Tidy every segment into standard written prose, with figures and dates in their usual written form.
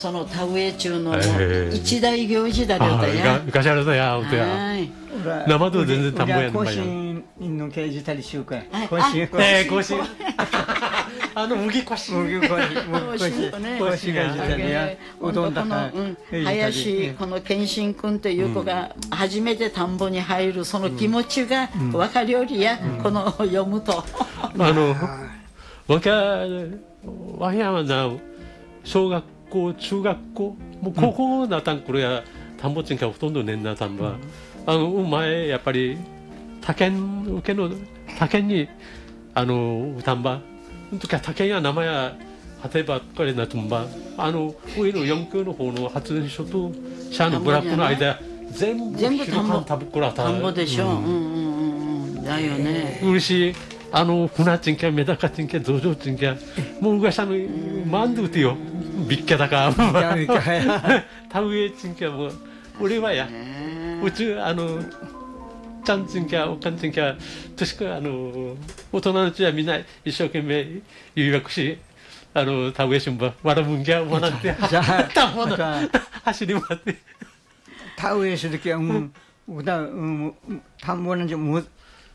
その田植え中の一大行事だよや。 昔あるだや、本当や。生で全然田んぼやんばや。 甲子園の刑事たりしようか。 甲子園。甲子園。麦越し。 麦越しがしたりや。うどんだか。 林この健信君という子が初めて田んぼに入るその気持ちが分かるよりや、この読むと。 わやはな小学校中学校もう高校なたんこれや田んぼちんかほとんどねんな田んぼ前やっぱり他県受けの他県に田んぼとか他県や名前や果てばっかりなとんば上の四級の方の発電所とシャアのブラックの間全部田んぼでしょ。だよね。 嬉しい。船ちんけメダカちんけ増上ちんけもう昔マンドゥティよビッキャだか田植えちんけもう俺はやうちちゃんちんけおかんちんけとしか大人のうちはみんな一生懸命誘惑し田植えしんばわらむんぎゃわなって田んぼの走り回って田植えするときは田んぼなんじゃもう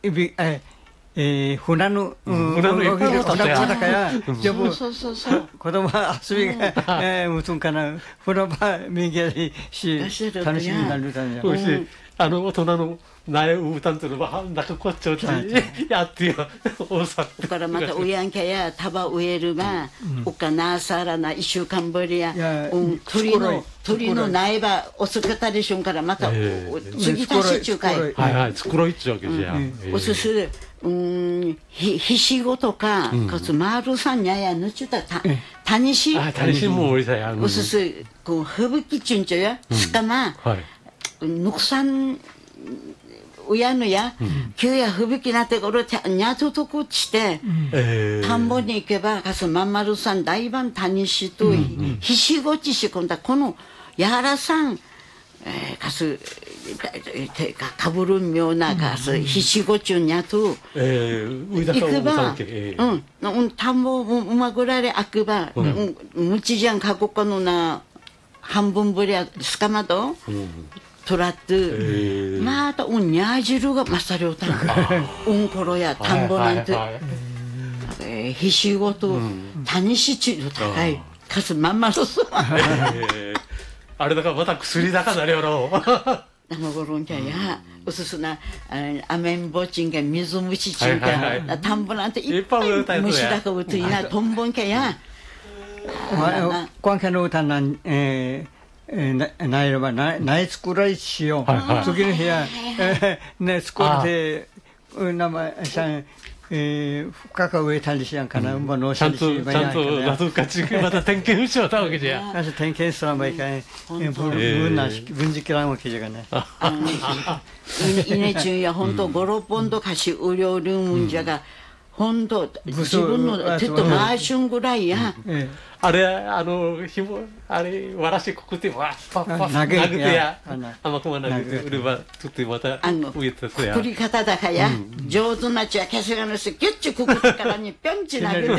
船のだからじゃもう子供は遊びがむつんかな船場右やし楽しみになるだじゃおいしい大人の苗を歌んとのは中こっちょちやってよおからまたうやんけや束植えるがおかなさらな1週間ぶりや鳥の苗場おすかたりしゅんからまた次足し中かい作ろいっちゅうわけじゃおすすひしごとかかつまるさんにゃやぬちゅたたにしもおりさやおすすこうふぶきちゅんちょやすかまぬくさんうやぬや急や吹雪なってこれにゃととこして田んぼに行けばかすまんまるさん大番谷しとひしごちしこんだこのやらさんかすかぶる妙なかすひしごちゅんにゃと行くば田んぼうまぐられあくばむちじゃんかここのな半分ぶりやすかまどトラットまたにゃ汁がまさりょうたんころや田んぼなんてひしごと谷しちゅう高いかすまんまるすあれだからまた薬だかなりよろ生ごろんきゃやうすすなアメンボチンが水虫ちんか田んぼなんていっぱい虫だかうついなトンボンきゃやこんけの歌なんないればない作らいしよう次の部屋ね作って名前さん深く植えたりしやんかなちゃんと謎かちまた点検しようたわけじゃ点検すらばいかん分析らんわけじゃがねいねちゅんやほんと5、6本とかしうりょうるんじゃがほんと自分の手と回しゅんぐらいやあれ紐あれわらしくくってわっパッパッ投げてや甘くま投げてうればつってまた植えたとやくくり方だかや上手なちゃ消しがなしギュッチくくってからにぴょんち投げて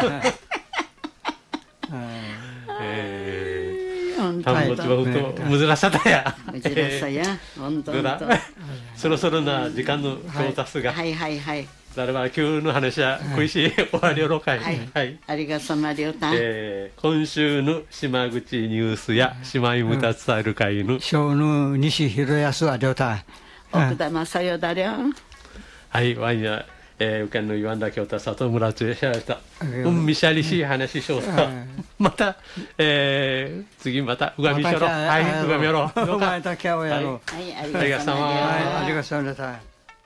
田んぼちはほんと難しさだや難しさやほんとそろそろな時間の到達がはいだれば今日の話は恋しい終わりよろかいありがさまりょうた今週の島口ニュースや島井むた伝える会の小の西広安はりょうた奥田正代だりょはいワインやうかんの岩田京太里村中しゃべったみしゃりしい話しようたまた次またうがみしょろうがみよろうまいたきゃおやろありがさまありがさまだ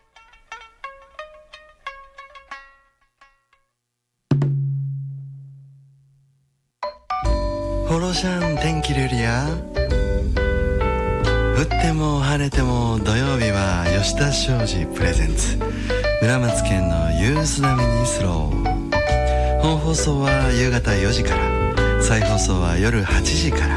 ホロシャン天気レリア降っても晴れても土曜日は吉田商事プレゼンツ村松県のユース並みにスロー本放送は夕方4時から再放送は夜8時から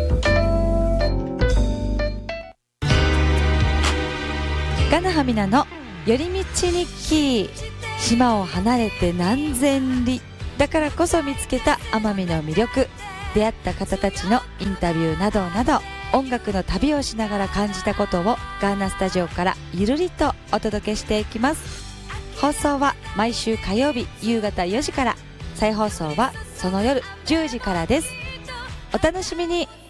ガナハミナの寄り道日記島を離れて何千里だからこそ見つけた奄美の魅力出会った方たちのインタビューなどなど、音楽の旅をしながら感じたことをガーナスタジオからゆるりとお届けしていきます。放送は毎週火曜日夕方4時から、再放送はその夜10時からです。お楽しみに。